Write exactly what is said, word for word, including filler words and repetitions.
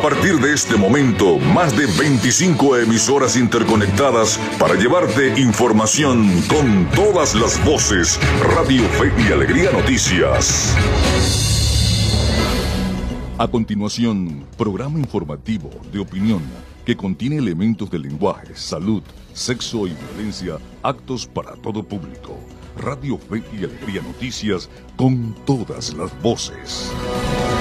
partir de este momento, más de veinticinco emisoras interconectadas para llevarte información con todas las voces. Radio Fe y Alegría Noticias. A continuación, programa informativo de opinión que contiene elementos de lenguaje, salud, sexo y violencia, actos para todo público. Radio Fe y Alegría Noticias con todas las voces.